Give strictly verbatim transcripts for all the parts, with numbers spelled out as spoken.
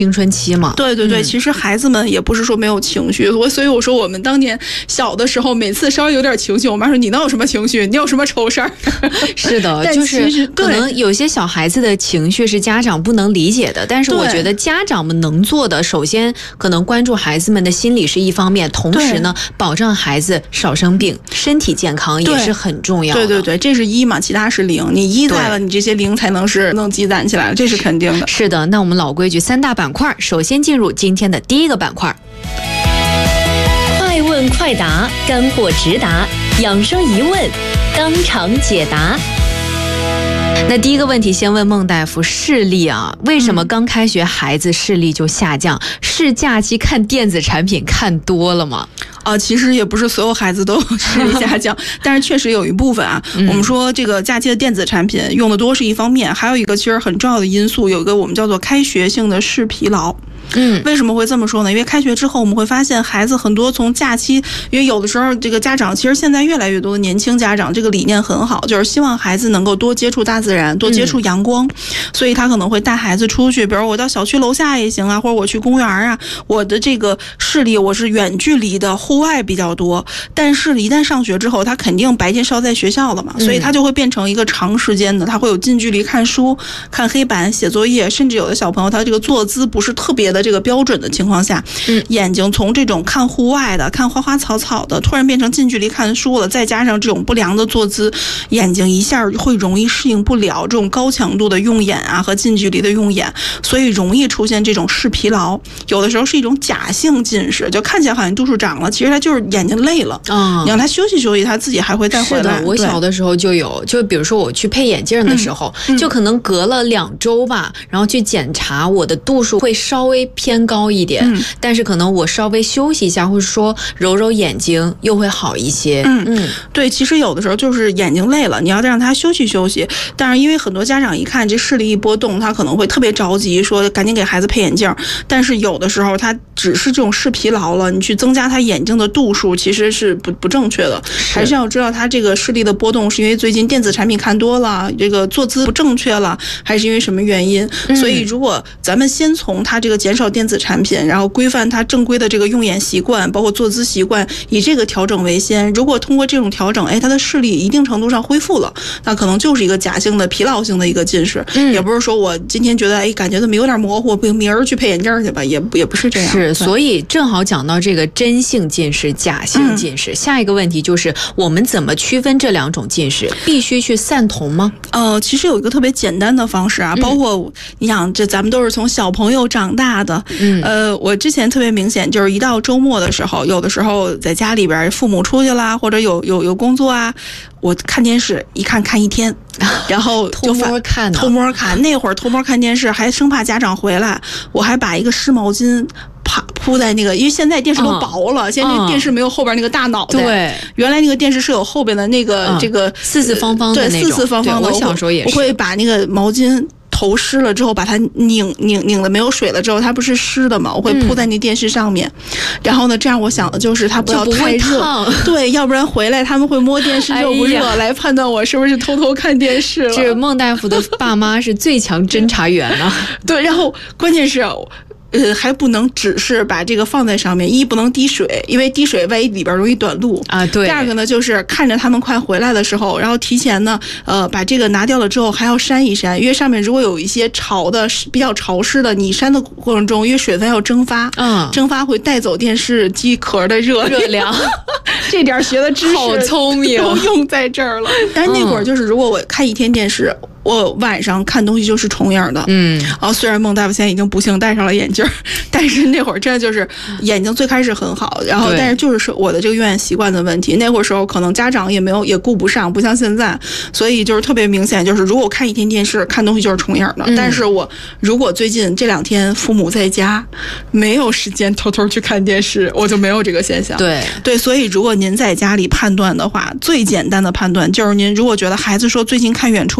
青春期嘛。 对对对、嗯、其实孩子们也不是说没有情绪，我所以我说我们当年小的时候，每次稍微有点情绪，我妈说你能有什么情绪，你有什么愁事儿？ 是的，就是可能有些小孩子的情绪是家长不能理解的，但是我觉得家长们能做的，首先可能关注孩子们的心理是一方面，同时呢保障孩子少生病，身体健康也是很重要的。 对对对，这是一嘛，其他是零，你一在了，你这些零才能是能积攒起来，这是肯定的。 是的，那我们老规矩三大板块，首先进入今天的第一个板块， 快问快答，干货直达，养生疑问当场解答。 那第一个问题先问孟大夫，视力啊，为什么刚开学孩子视力就下降？嗯、是假期看电子产品看多了吗？ 啊、呃，其实也不是所有孩子都视力下降，但是确实有一部分啊。嗯、我们说这个假期的电子产品用的多是一方面，还有一个其实很重要的因素，有一个我们叫做开学性的视疲劳。嗯，为什么会这么说呢？因为开学之后，我们会发现孩子很多从假期，因为有的时候这个家长，其实现在越来越多的年轻家长，这个理念很好，就是希望孩子能够多接触大自然，多接触阳光，嗯、所以他可能会带孩子出去，比如我到小区楼下也行啊，或者我去公园啊。我的这个视力我是远距离的，户外比较多，但是一旦上学之后，他肯定白天是要在学校的嘛，所以他就会变成一个长时间的，他会有近距离看书、看黑板、写作业，甚至有的小朋友他这个坐姿不是特别的这个标准的情况下，嗯，眼睛从这种看户外的、看花花草草的，突然变成近距离看书了，再加上这种不良的坐姿，眼睛一下会容易适应不了这种高强度的用眼啊和近距离的用眼，所以容易出现这种视疲劳。有的时候是一种假性近视，就看起来好像度数长了，其实他就是眼睛累了。嗯，你让他休息休息，他自己还会再回来。 是的，我小的时候就有，就比如说我去配眼镜的时候，嗯嗯、就可能隔了两周吧，然后去检查我的度数会稍微偏高一点，嗯、但是可能我稍微休息一下，或者说揉揉眼睛又会好一些。 嗯嗯，对，其实有的时候就是眼睛累了，你要让他休息休息。但是因为很多家长一看这视力一波动，他可能会特别着急，说赶紧给孩子配眼镜。但是有的时候他只是这种视疲劳了，你去增加他眼睛的度数，其实是不不正确的。还是要知道他这个视力的波动是因为最近电子产品看多了，这个坐姿不正确了，还是因为什么原因？嗯、所以如果咱们先从他这个减少电子产品，然后规范他正规的这个用眼习惯，包括坐姿习惯，以这个调整为先。如果通过这种调整，哎，他的视力一定程度上恢复了，那可能就是一个假性的疲劳性的一个近视，嗯、也不是说我今天觉得哎感觉怎么有点模糊，明儿去配眼镜去吧，也也不是这样。 是，所以正好讲到这个真性近视、假性近视，嗯、下一个问题就是我们怎么区分这两种近视？必须去散瞳吗？ 呃，其实有一个特别简单的方式啊，包括你想，这咱们都是从小朋友长大的，嗯，呃，我之前特别明显，就是一到周末的时候，有的时候在家里边，父母出去啦，或者有有有工作啊，我看电视一看看一天，然后就偷摸看， 偷摸看。那会儿偷摸看电视，还生怕家长回来，我还把一个湿毛巾啪铺在那个，因为现在电视都薄了，嗯、现在那电视没有后边那个大脑袋。对，原来那个电视是有后边的那个、嗯、这个四四方方的那种， 对，四四方方的。 我小时候也是， 我会把那个毛巾头湿了之后，把它拧拧拧的没有水了之后，它不是湿的嘛？我会铺在那电视上面，嗯、然后呢，这样我想的就是它不要太热，对，要不然回来他们会摸电视热不热、哎、来判断我是不是偷偷看电视了。 这孟大夫的爸妈是最强侦查员啊！ 对，然后关键是。呃，还不能只是把这个放在上面，一不能滴水，因为滴水万一里边容易短路啊。对。 第二个呢，就是看着他们快回来的时候，然后提前呢，呃，把这个拿掉了之后还要扇一扇，因为上面如果有一些潮的、比较潮湿的，你扇的过程中，因为水分要蒸发，嗯，蒸发会带走电视机壳的热热量。 这点学的知识好聪明， 都用在这儿了。但是那会儿就是，如果我看一天电视。我晚上看东西就是重影的，嗯，啊，虽然孟大夫现在已经不幸戴上了眼镜，但是那会儿真的就是眼睛最开始很好，然后但是就是我的这个用眼习惯的问题，那会儿时候可能家长也没有也顾不上，不像现在，所以就是特别明显，就是如果我看一天电视，看东西就是重影的，嗯、但是我如果最近这两天父母在家，没有时间偷偷去看电视，我就没有这个现象。 对对，所以如果您在家里判断的话，最简单的判断就是您如果觉得孩子说最近看远处模糊了。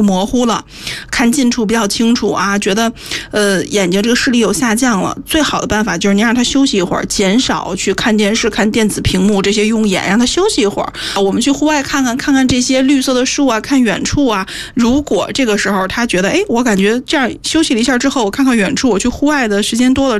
了，看近处比较清楚啊，觉得呃眼睛这个视力有下降了，最好的办法就是你让他休息一会儿，减少去看电视、看电子屏幕这些用眼，让他休息一会儿。我们去户外看看，看看这些绿色的树啊，看远处啊。如果这个时候他觉得，哎，我感觉这样休息了一下之后，我看看远处，我去户外的时间多了。